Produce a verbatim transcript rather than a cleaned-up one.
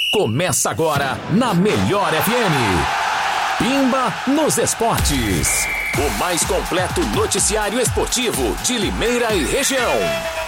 Começa agora na Melhor F M. Pimba nos Esportes. O mais completo noticiário esportivo de Limeira e região.